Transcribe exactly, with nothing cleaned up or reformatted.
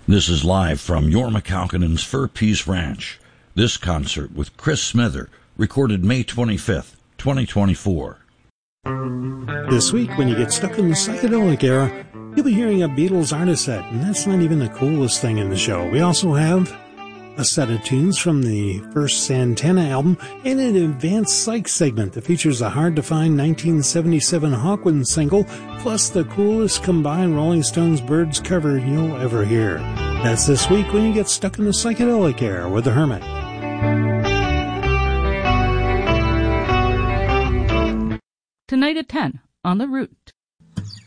This is live from Jorma Kaukonen's Fur Peace Ranch. This concert with Chris Smither, recorded May twenty-fifth, twenty twenty-four. This week, when you get stuck in the psychedelic era, you'll be hearing a Beatles artist set, and that's not even the coolest thing in the show. We also have a set of tunes from the first Santana album and an advanced psych segment that features a hard-to-find nineteen seventy-seven Hawkwind single, plus the coolest combined Rolling Stones Birds cover you'll ever hear. That's this week when you get stuck in the psychedelic era with The Hermit. Tonight at ten on The Root.